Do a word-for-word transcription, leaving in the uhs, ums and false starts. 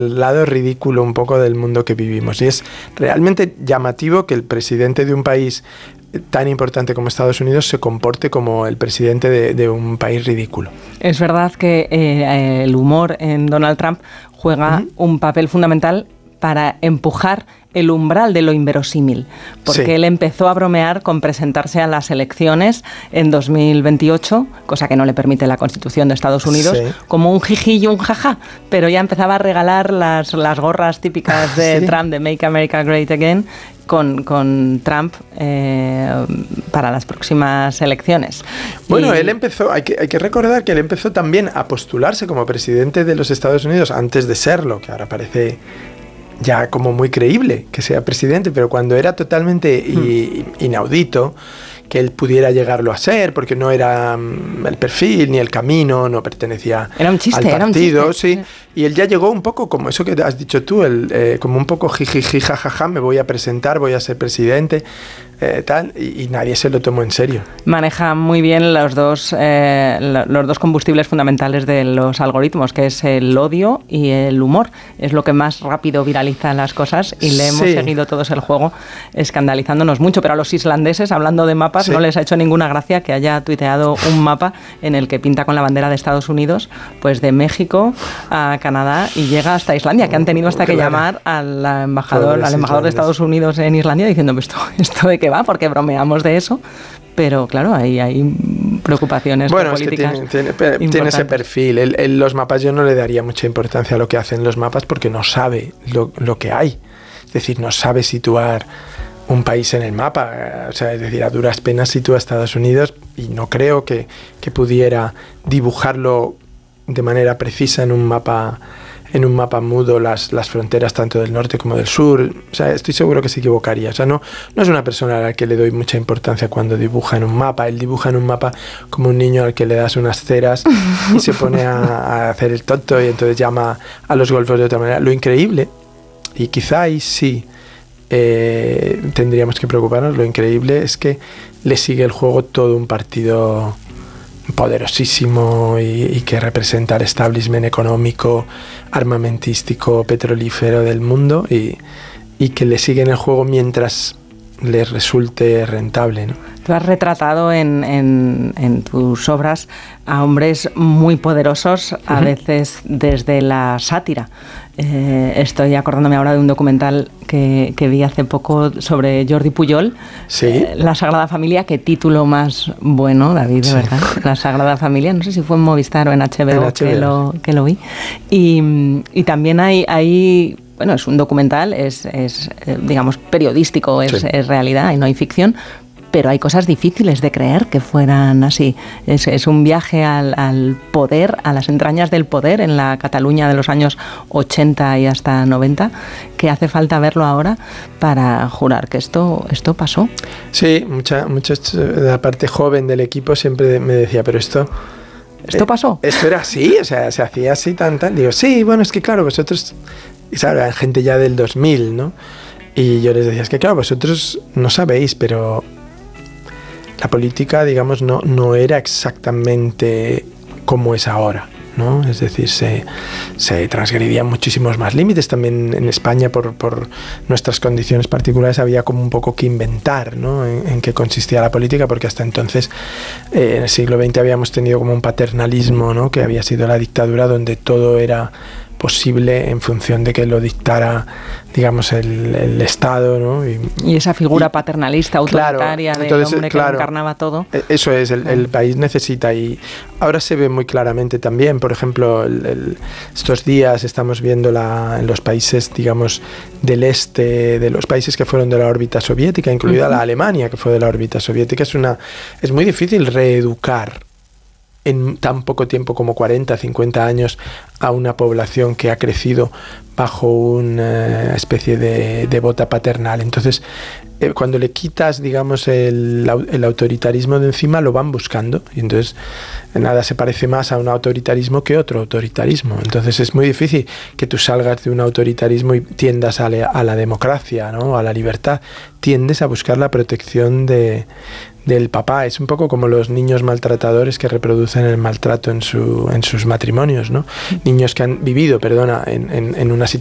el lado ridículo un poco del mundo que vivimos. Y es realmente llamativo que el presidente de un país tan importante como Estados Unidos se comporte como el presidente de, de un país ridículo. Es verdad que eh, el humor en Donald Trump juega uh-huh. un papel fundamental para empujar el umbral de lo inverosímil, porque sí. él empezó a bromear con presentarse a las elecciones en dos mil veintiocho, cosa que no le permite la Constitución de Estados Unidos, sí. como un jiji y un jaja, pero ya empezaba a regalar las, las gorras típicas de ¿Sí? Trump, de Make America Great Again, con, con Trump eh, para las próximas elecciones. Bueno, y... él empezó, hay que, hay que recordar que él empezó también a postularse como presidente de los Estados Unidos antes de serlo, que ahora parece ya como muy creíble que sea presidente, pero cuando era totalmente i- inaudito que él pudiera llegarlo a ser, porque no era um, el perfil ni el camino, no pertenecía era un chiste, al partido, era un chiste. sí. Y él ya llegó un poco como eso que has dicho tú, el, eh, como un poco jijiji, jajaja, me voy a presentar, voy a ser presidente, eh, tal, y, y nadie se lo tomó en serio. Maneja muy bien los dos, eh, los dos combustibles fundamentales de los algoritmos, que es el odio y el humor. Es lo que más rápido viraliza las cosas y le hemos sí. seguido todos el juego, escandalizándonos mucho. Pero a los islandeses, hablando de mapas, sí. no les ha hecho ninguna gracia que haya tuiteado un mapa en el que pinta con la bandera de Estados Unidos, pues de México a Canadá y llega hasta Islandia, que han tenido hasta que llamar al embajador, al embajador de Estados Unidos en Islandia diciendo, ¿esto, esto de qué va? Porque bromeamos de eso. Pero claro, ahí hay preocupaciones bueno, políticas. Bueno, es que tiene, tiene, tiene ese perfil. Él, él, los mapas, yo no le daría mucha importancia a lo que hacen los mapas porque no sabe lo, lo que hay. Es decir, no sabe situar un país en el mapa. O sea, es decir, a duras penas sitúa a Estados Unidos y no creo que, que pudiera dibujarlo de manera precisa en un mapa en un mapa mudo las, las fronteras tanto del norte como del sur. O sea, estoy seguro que se equivocaría. O sea, no, no es una persona a la que le doy mucha importancia cuando dibuja en un mapa. Él dibuja en un mapa como un niño al que le das unas ceras y se pone a, a hacer el tonto y entonces llama a los golfos de otra manera. Lo increíble, y quizá ahí sí eh, tendríamos que preocuparnos, lo increíble es que le sigue el juego todo un partido poderosísimo y, y que representa el establishment económico, armamentístico, petrolífero del mundo y, y que le siguen el juego mientras les resulte rentable, ¿no? Tú has retratado en, en, en tus obras a hombres muy poderosos, a uh-huh. veces desde la sátira. Eh, estoy acordándome ahora de un documental que, que vi hace poco sobre Jordi Pujol, ¿Sí? eh, La Sagrada Familia. Qué título más bueno, David, de sí. verdad. La Sagrada Familia, no sé si fue en Movistar o en H B O, en H B O. Que, lo, que lo vi. Y, y también hay... hay bueno, es un documental, es, es digamos, periodístico, es, sí. es realidad y no hay ficción, pero hay cosas difíciles de creer que fueran así. Es, es un viaje al, al poder, a las entrañas del poder en la Cataluña de los años ochenta y hasta noventa, que hace falta verlo ahora para jurar que esto, esto pasó. Sí, mucha, mucha de la parte joven del equipo siempre me decía, pero esto... ¿Esto pasó? Eh, esto era así, o sea, se hacía así tan, tan. Digo, sí, bueno, es que claro, vosotros... Y sabes, hay gente ya del dos mil, ¿no? Y yo les decía, es que claro, vosotros no sabéis, pero la política, digamos, no, no era exactamente como es ahora, ¿no? Es decir, se, se transgredían muchísimos más límites. También en España, por, por nuestras condiciones particulares, había como un poco que inventar, ¿no? En, en qué consistía la política, porque hasta entonces, eh, en el siglo veinte, habíamos tenido como un paternalismo, ¿no? Que había sido la dictadura, donde todo era posible en función de que lo dictara, digamos, el, el Estado, ¿no? Y, y esa figura y, paternalista, autoritaria, claro, del hombre claro, que encarnaba todo. Eso es, el, el país necesita, y ahora se ve muy claramente también, por ejemplo, el, el, estos días estamos viendo la, en los países, digamos, del este, de los países que fueron de la órbita soviética, incluida uh-huh. la Alemania, que fue de la órbita soviética, es una, es muy difícil reeducar en tan poco tiempo como cuarenta, cincuenta años a una población que ha crecido bajo una especie de, de bota paternal. Entonces, eh, cuando le quitas, digamos, el, el autoritarismo de encima, lo van buscando. Y entonces, nada se parece más a un autoritarismo que otro autoritarismo. Entonces, es muy difícil que tú salgas de un autoritarismo y tiendas a, le, a la democracia, ¿no? A la libertad. Tiendes a buscar la protección de, del papá. Es un poco como los niños maltratadores que reproducen el maltrato en, su, en sus matrimonios, ¿no? Niños que han vivido, perdona, en, en, en una situación